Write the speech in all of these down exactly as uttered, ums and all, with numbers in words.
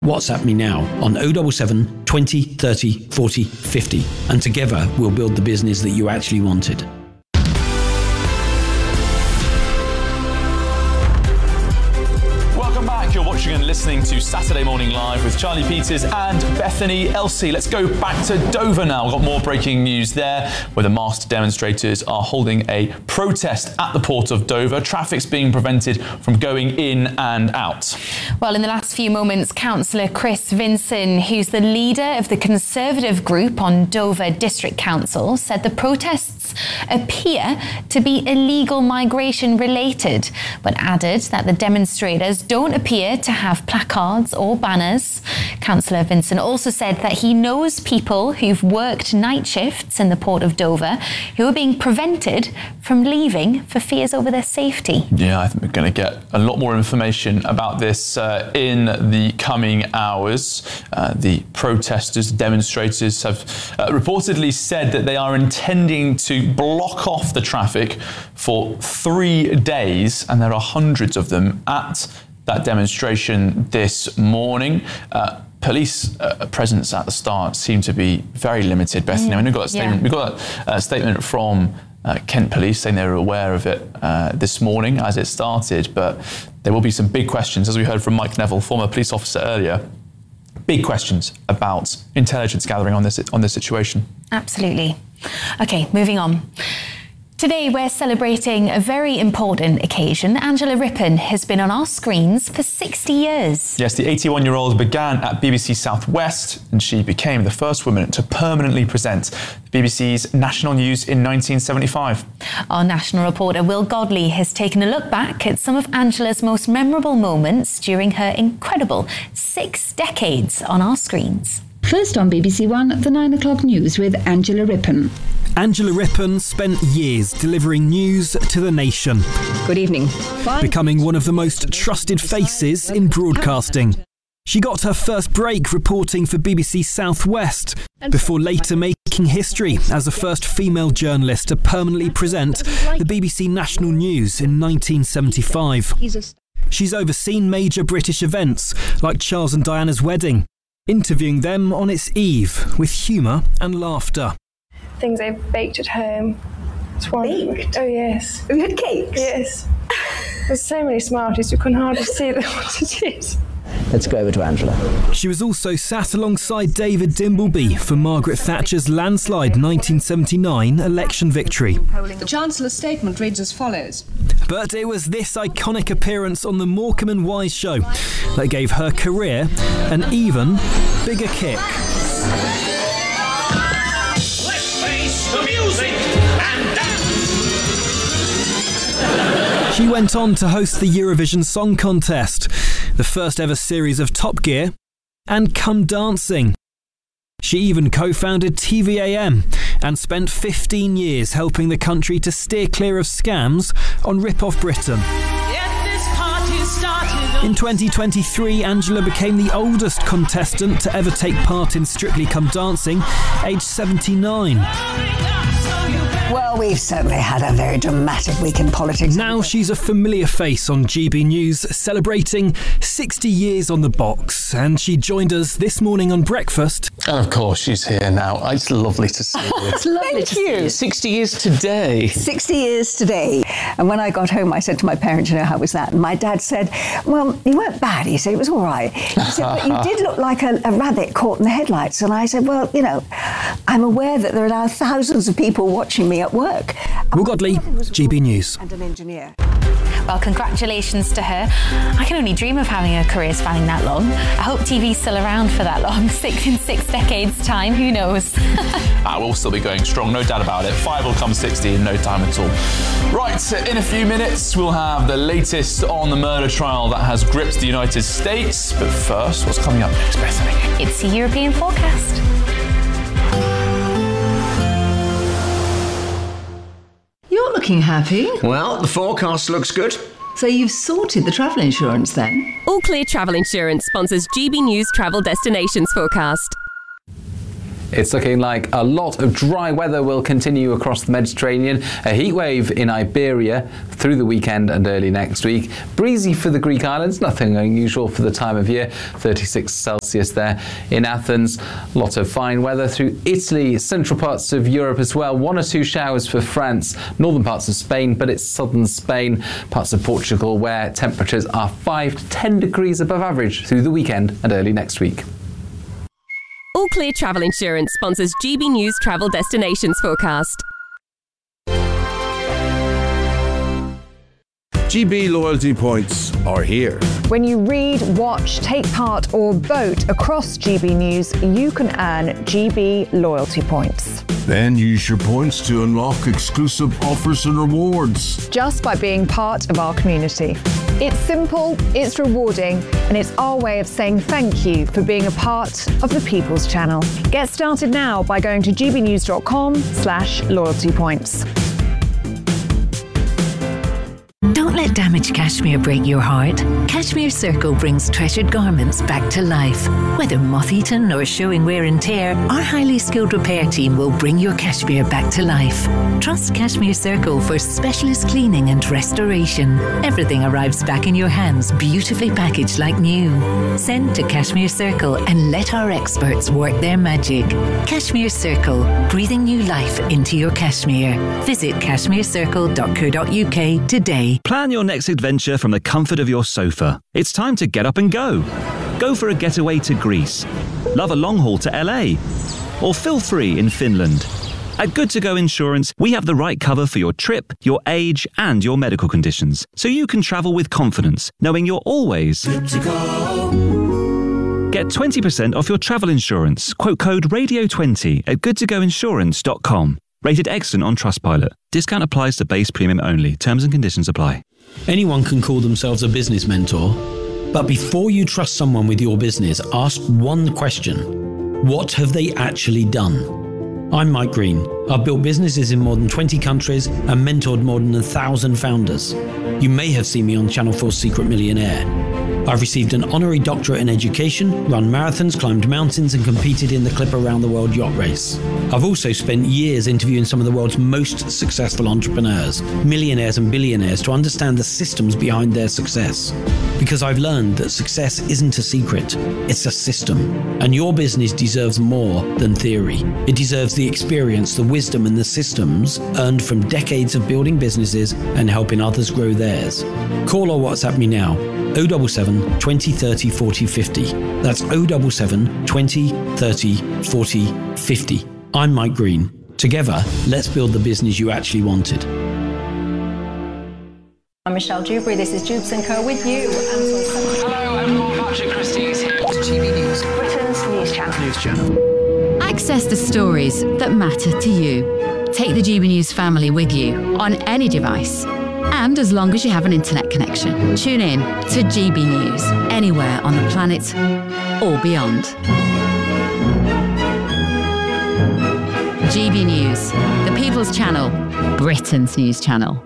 WhatsApp me now on oh seven seven, twenty, thirty, forty, fifty, and together we'll build the business that you actually wanted. You're watching and listening to Saturday Morning Live with Charlie Peters and Bethany Elsey. Let's go back to Dover now. We've got more breaking news there, where the masked demonstrators are holding a protest at the port of Dover. Traffic's being prevented from going in and out. Well, in the last few moments, Councillor Chris Vinson, who's the leader of the Conservative group on Dover District Council, said the protests appear to be illegal migration related, but added that the demonstrators don't appear to have placards or banners. Councillor Vinson also said that he knows people who've worked night shifts in the port of Dover who are being prevented from leaving for fears over their safety. Yeah, I think we're going to get a lot more information about this uh, in the coming hours. Uh, the protesters, demonstrators have uh, reportedly said that they are intending to block off the traffic for three days, and there are hundreds of them at that demonstration this morning. Uh, police uh, presence at the start seemed to be very limited, Bethany. Mm, I mean, we got that statement. Yeah. We got that uh, statement from uh, Kent Police saying they were aware of it uh, this morning as it started, but there will be some big questions, as we heard from Mike Neville, former police officer earlier. Big questions about intelligence gathering on this on this situation. Absolutely. Okay, moving on. Today we're celebrating a very important occasion. Angela Rippon has been on our screens for sixty years. Yes, the eighty-one-year-old began at B B C South West, and she became the first woman to permanently present the B B C's national news in nineteen seventy-five. Our national reporter Will Godley has taken a look back at some of Angela's most memorable moments during her incredible six decades on our screens. First on B B C One, the nine o'clock news with Angela Rippon. Angela Rippon spent years delivering news to the nation. Good evening. Becoming one of the most trusted faces in broadcasting. She got her first break reporting for B B C South West, before later making history as the first female journalist to permanently present the B B C National News in nineteen seventy-five. She's overseen major British events like Charles and Diana's wedding, interviewing them on its eve with humour and laughter. Things I've baked at home. It's one. Baked? Oh, yes. Have you had cakes? Yes. There's so many Smarties you can hardly see what it is. Let's go over to Angela. She was also sat alongside David Dimbleby for Margaret Thatcher's landslide nineteen seventy-nine election victory. The Chancellor's statement reads as follows. But it was this iconic appearance on the Morecambe and Wise show that gave her career an even bigger kick. Let's face the music and dance! She went on to host the Eurovision Song Contest, the first ever series of Top Gear, and Come Dancing. She even co-founded T V A M and spent fifteen years helping the country to steer clear of scams on Rip Off Britain. In twenty twenty-three, Angela became the oldest contestant to ever take part in Strictly Come Dancing, aged seventy-nine. Well, we've certainly had a very dramatic week in politics. Now she's a familiar face on G B News, celebrating sixty years on the box, and she joined us this morning on Breakfast. And of course, she's here now. It's lovely to see you. It's lovely Thank to you. see you. sixty years today. sixty years today. And when I got home, I said to my parents, you know, how was that? And my dad said, well, you weren't bad. He said, it was all right. He said, but you did look like a, a rabbit caught in the headlights. And I said, well, you know, I'm aware that there are now thousands of people watching me at work. Will Godley, G B News. And an engineer. Well, congratulations to her. I can only dream of having a career spanning that long. I hope T V's still around for that long. Six in six decades' time, who knows? Ah, we'll still be going strong, no doubt about it. Five will come sixty in no time at all. Right, in a few minutes, we'll have the latest on the murder trial that has gripped the United States. But first, what's coming up next, Bethany? It's the European forecast. You're looking happy. Well, the forecast looks good. So you've sorted the travel insurance then? All Clear Travel Insurance sponsors G B News Travel Destinations Forecast. It's looking like a lot of dry weather will continue across the Mediterranean. A heat wave in Iberia through the weekend and early next week. Breezy for the Greek islands, nothing unusual for the time of year. thirty-six Celsius there in Athens. A lot of fine weather through Italy, central parts of Europe as well. One or two showers for France, northern parts of Spain, but it's southern Spain, parts of Portugal where temperatures are five to ten degrees above average through the weekend and early next week. All Clear Travel Insurance sponsors G B News Travel Destinations Forecast. G B loyalty points are here. When you read, watch, take part or vote across G B News, you can earn G B loyalty points. Then use your points to unlock exclusive offers and rewards. Just by being part of our community. It's simple, it's rewarding, and it's our way of saying thank you for being a part of the People's Channel. Get started now by going to gbnews.com slash loyalty points. Don't let damaged cashmere break your heart. Cashmere Circle brings treasured garments back to life. Whether moth-eaten or showing wear and tear, our highly skilled repair team will bring your cashmere back to life. Trust Cashmere Circle for specialist cleaning and restoration. Everything arrives back in your hands, beautifully packaged like new. Send to Cashmere Circle and let our experts work their magic. Cashmere Circle, breathing new life into your cashmere. Visit cashmere circle dot co dot uk today. Plan your next adventure from the comfort of your sofa. It's time to get up and go. Go for a getaway to Greece. Love a long haul to L A. Or feel free in Finland. At Good To Go Insurance, we have the right cover for your trip, your age, and your medical conditions, so you can travel with confidence, knowing you're always good to go. Get twenty percent off your travel insurance. Quote code radio twenty at good to go insurance dot com. Rated excellent on Trustpilot. Discount applies to base premium only. Terms and conditions apply. Anyone can call themselves a business mentor, but before you trust someone with your business, ask one question. What have they actually done? I'm Mike Green. I've built businesses in more than twenty countries and mentored more than a thousand founders. You may have seen me on Channel four's Secret Millionaire. I've received an honorary doctorate in education, run marathons, climbed mountains, and competed in the Clipper Round the World yacht race. I've also spent years interviewing some of the world's most successful entrepreneurs, millionaires and billionaires, to understand the systems behind their success. Because I've learned that success isn't a secret, it's a system. And your business deserves more than theory. It deserves the experience, the wisdom, and the systems earned from decades of building businesses and helping others grow theirs. Call or WhatsApp me now. oh seven seven, twenty, thirty, forty, fifty. That's oh seven seven, twenty, thirty, forty, fifty. I'm Mike Green. Together, let's build the business you actually wanted. I'm Michelle Dewberry. This is Jubes and Co. with you. Hello everyone, Patrick Christie is here to G B News, Britain's news channel. News channel. Access the stories that matter to you. Take the G B News family with you on any device. And as long as you have an internet connection, tune in to G B News, anywhere on the planet or beyond. G B News, the People's Channel, Britain's news channel.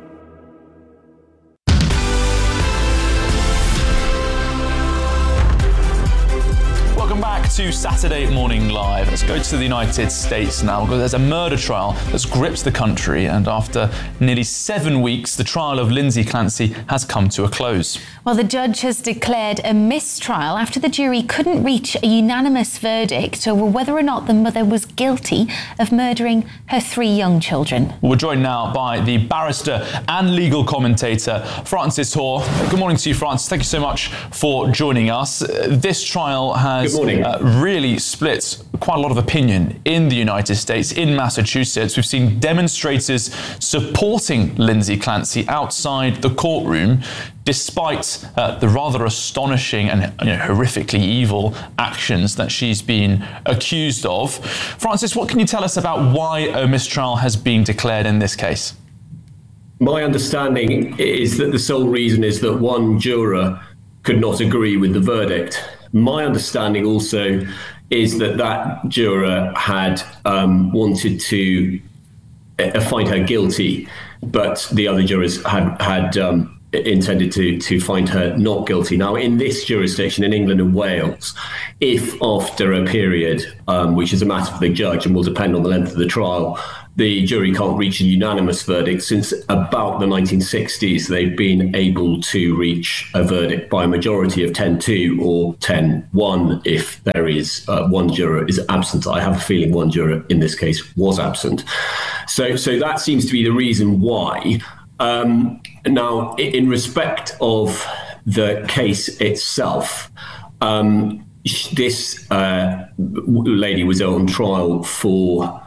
To Saturday Morning Live. Let's go to the United States now, because there's a murder trial that's gripped the country, and after nearly seven weeks, the trial of Lindsay Clancy has come to a close. Well, the judge has declared a mistrial after the jury couldn't reach a unanimous verdict over whether or not the mother was guilty of murdering her three young children. We're joined now by the barrister and legal commentator, Francis Hoare. Good morning to you, Francis. Thank you so much for joining us. This trial has Good morning. Uh, really split quite a lot of opinion in the United States, in Massachusetts. We've seen demonstrators supporting Lindsay Clancy outside the courtroom, despite uh, the rather astonishing and you know, horrifically evil actions that she's been accused of. Francis, what can you tell us about why a mistrial has been declared in this case? My understanding is that the sole reason is that one juror could not agree with the verdict. My understanding also is that that juror had um, wanted to uh, find her guilty, but the other jurors had had um, intended to, to find her not guilty. Now, in this jurisdiction, in England and Wales, if after a period, um, which is a matter for the judge and will depend on the length of the trial, the jury can't reach a unanimous verdict, since about the nineteen sixties, they've been able to reach a verdict by a majority of ten two or ten one if there is uh, one juror is absent. I have a feeling one juror in this case was absent. So, so that seems to be the reason why. Um, now, in respect of the case itself, um, this uh, lady was on trial for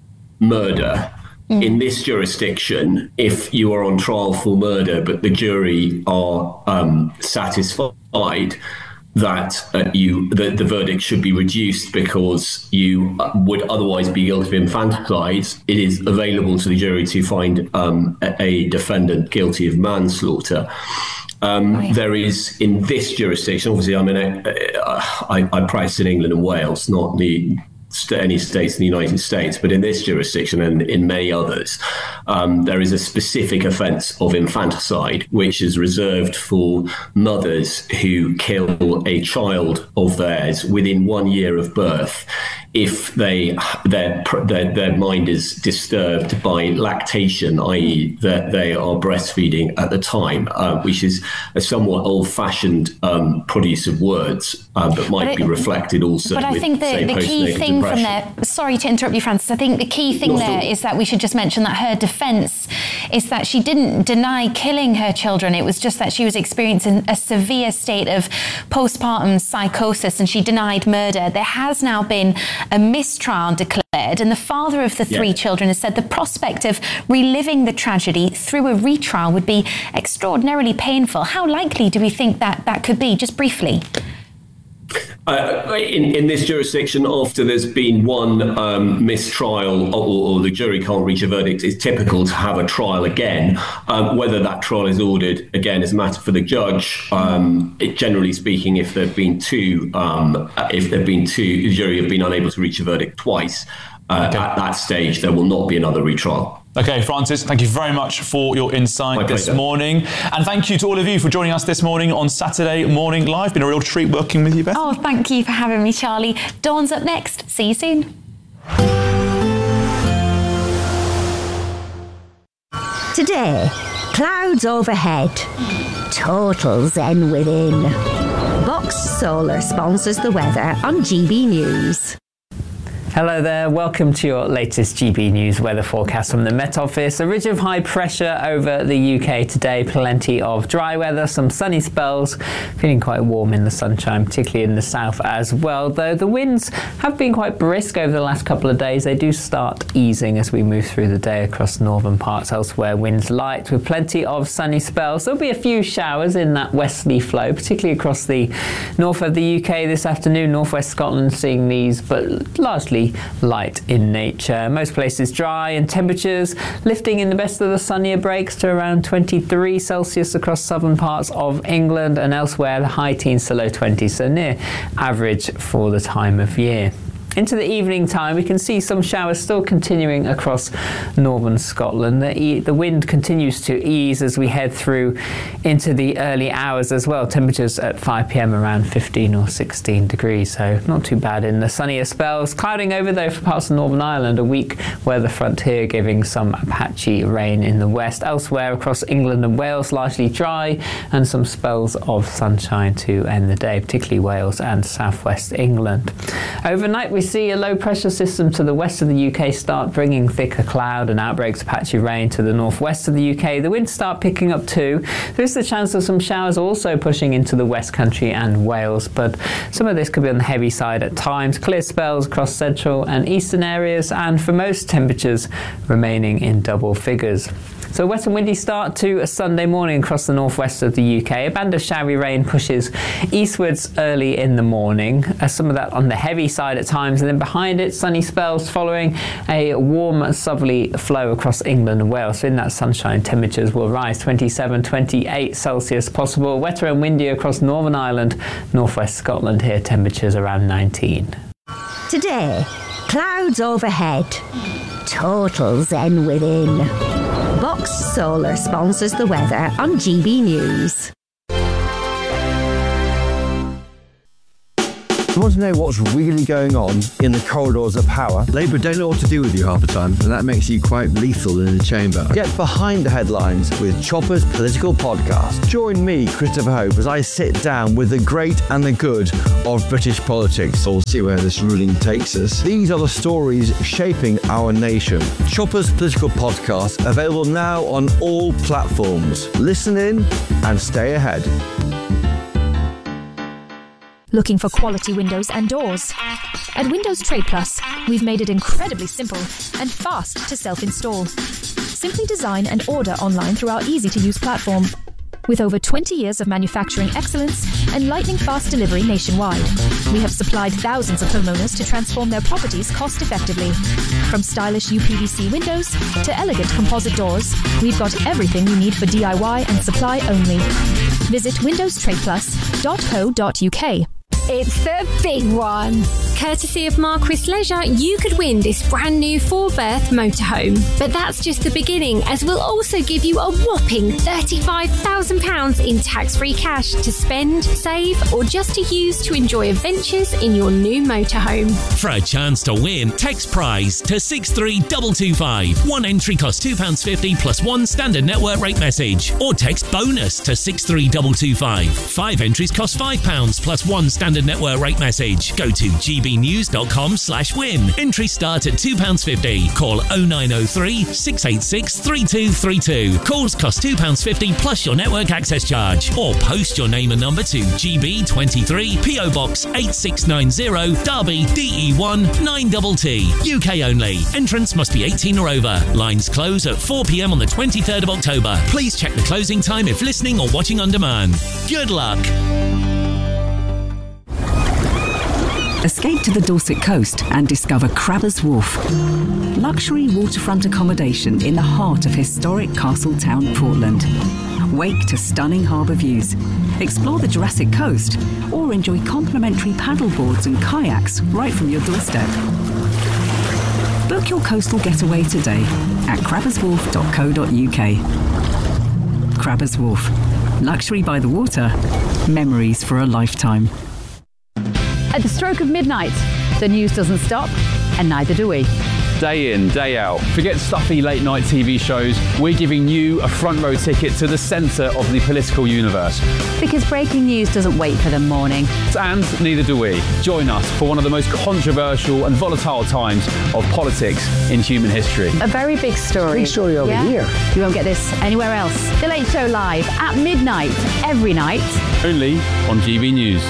murder. Mm. In this jurisdiction, if you are on trial for murder, but the jury are um, satisfied that uh, you that the verdict should be reduced because you would otherwise be guilty of infanticide, it is available to the jury to find um, a, a defendant guilty of manslaughter. Um, right. There is, in this jurisdiction, obviously, I mean, I, I, I practice in England and Wales, not the any states in the United States, but in this jurisdiction and in many others, um, there is a specific offence of infanticide, which is reserved for mothers who kill a child of theirs within one year of birth if they their their, their mind is disturbed by lactation, that is that they are breastfeeding at the time, uh, which is a somewhat old-fashioned um, produce of words, uh, but might but it, be reflected also. But I with, think the, say, the key thing depression. from there, sorry to interrupt you, Francis, I think the key thing Not there is that we should just mention that her defence is that she didn't deny killing her children. It was just that she was experiencing a severe state of postpartum psychosis and she denied murder. There has now been a mistrial declared, and the father of the three yeah. children has said the prospect of reliving the tragedy through a retrial would be extraordinarily painful. How likely do we think that that could be? Just briefly. Uh, in, in this jurisdiction, after there's been one um, mistrial or, or the jury can't reach a verdict, it's typical to have a trial again. Um, whether that trial is ordered, again, is a matter for the judge. Um, it, generally speaking, if there've been two, um, if there've been two, the jury have been unable to reach a verdict twice, uh, okay. at that stage, there will not be another retrial. Okay, Francis, thank you very much for your insight My this pleasure. morning. And thank you to all of you for joining us this morning on Saturday Morning Live. Been a real treat working with you, Beth. Oh, thank you for having me, Charlie. Dawn's up next. See you soon. Today, clouds overhead, total zen within. Box Solar sponsors the weather on G B News. Hello there, welcome to your latest G B News weather forecast from the Met Office. A ridge of high pressure over the U K today, plenty of dry weather, some sunny spells, feeling quite warm in the sunshine, particularly in the south as well, though the winds have been quite brisk over the last couple of days. They do start easing as we move through the day across northern parts. Elsewhere, winds light with plenty of sunny spells. There'll be a few showers in that westerly flow, particularly across the north of the U K this afternoon, northwest Scotland seeing these, but largely light in nature. Most places dry and temperatures lifting in the best of the sunnier breaks to around twenty-three Celsius across southern parts of England, and elsewhere the high teens to low twenties, so near average for the time of year. Into the evening time, we can see some showers still continuing across northern Scotland. The, e- the wind continues to ease as we head through into the early hours as well. Temperatures at five p.m. around fifteen or sixteen degrees, so not too bad in the sunnier spells. Clouding over though for parts of Northern Ireland, a weak weather front here giving some patchy rain in the west. Elsewhere across England and Wales, largely dry and some spells of sunshine to end the day, particularly Wales and southwest England. Overnight we see a low pressure system to the west of the U K start bringing thicker cloud and outbreaks of patchy rain to the northwest of the U K. The winds start picking up too. There is the chance of some showers also pushing into the West Country and Wales, but some of this could be on the heavy side at times. Clear spells across central and eastern areas, and for most temperatures remaining in double figures. So a wet and windy start to a Sunday morning across the northwest of the U K. A band of showery rain pushes eastwards early in the morning. Uh, some of that on the heavy side at times, and then behind it, sunny spells following a warm southerly flow across England and Wales. So in that sunshine, temperatures will rise twenty-seven, twenty-eight Celsius possible. Wetter and windy across Northern Ireland, northwest Scotland here, temperatures around nineteen. Today, clouds overhead, total zen within. Box Box Solar sponsors the weather on G B News. You want to know what's really going on in the corridors of power? Labour don't know what to do with you half the time, and that makes you quite lethal in the chamber. Get behind the headlines with Chopper's Political Podcast. Join me, Christopher Hope, as I sit down with the great and the good of British politics. We'll see where this ruling takes us. These are the stories shaping our nation. Chopper's Political Podcast, available now on all platforms. Listen in and stay ahead. Looking for quality windows and doors? At Windows Trade Plus, we've made it incredibly simple and fast to self-install. Simply design and order online through our easy-to-use platform. With over twenty years of manufacturing excellence and lightning-fast delivery nationwide, we have supplied thousands of homeowners to transform their properties cost-effectively. From stylish U P V C windows to elegant composite doors, we've got everything you need for D I Y and supply only. Visit windows trade plus dot co dot U K. It's the big one. Courtesy of Marquis Leisure, you could win this brand new four-berth motorhome. But that's just the beginning, as we'll also give you a whopping thirty-five thousand pounds in tax-free cash to spend, save, or just to use to enjoy adventures in your new motorhome. For a chance to win, text prize to six three two two five. One entry costs two pounds fifty plus one standard network rate message. Or text bonus to six three two two five. Five entries cost five pounds plus one standard network rate message. Go to g b news dot com slash win. Entries start at two pounds fifty. Call oh nine oh three, six eight six, three two three two. Calls cost two pounds fifty plus your network access charge. Or post your name and number to G B twenty-three, P O Box eight six nine zero, Derby, D E one nine T T. U K only. Entrance must be eighteen or over. Lines close at four p m on the twenty-third of October. Please check the closing time if listening or watching on demand. Good luck. Escape to the Dorset coast and discover Crabbers Wharf. Luxury waterfront accommodation in the heart of historic Castletown, Portland. Wake to stunning harbour views. Explore the Jurassic Coast or enjoy complimentary paddleboards and kayaks right from your doorstep. Book your coastal getaway today at crabbers wharf dot co dot U K. Crabbers Wharf. Luxury by the water. Memories for a lifetime. At the stroke of midnight, the news doesn't stop, and neither do we. Day in, day out. Forget stuffy late night T V shows. We're giving you a front row ticket to the centre of the political universe. Because breaking news doesn't wait for the morning. And neither do we. Join us for one of the most controversial and volatile times of politics in human history. A very big story. Big story over yeah? here. You won't get this anywhere else. The Late Show live at midnight every night. Only on G B News.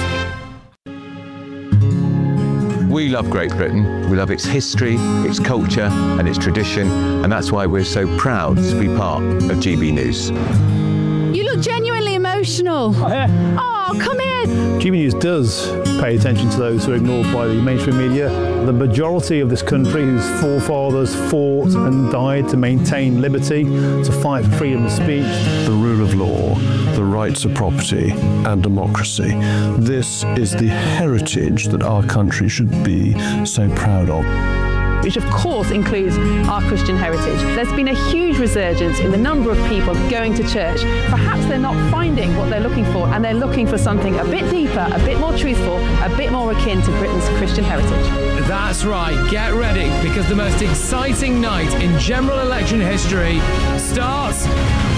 We love Great Britain. We love its history, its culture and its tradition, and that's why we're so proud to be part of G B News. You look genuinely emotional. Oh, yeah. Oh, come here. G B News does pay attention to those who are ignored by the mainstream media. The majority of this country whose forefathers fought and died to maintain liberty, to fight for freedom of speech. The rule of law, the rights of property and democracy. This is the heritage that our country should be so proud of. Which of course includes our Christian heritage. There's been a huge resurgence in the number of people going to church. Perhaps they're not finding what they're looking for, and they're looking for something a bit deeper, a bit more truthful, a bit more akin to Britain's Christian heritage. That's right, get ready, because the most exciting night in general election history starts